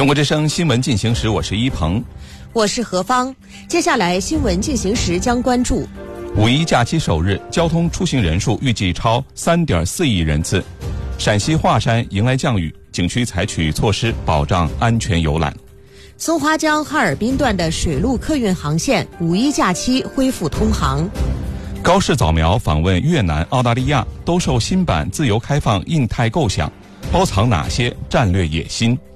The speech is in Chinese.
中国之声新闻进行时，我是一鹏， 我是何芳。接下来新闻进行时将关注： 五一假期首日，交通出行人数预计超3.4亿人次。陕西华山迎来降雨，景区采取措施保障安全游览。 松花江哈尔滨段的水陆客运航线五一假期恢复通航。 高市早苗访问越南、澳大利亚，兜售新版自由开放印太构想，包藏哪些战略野心？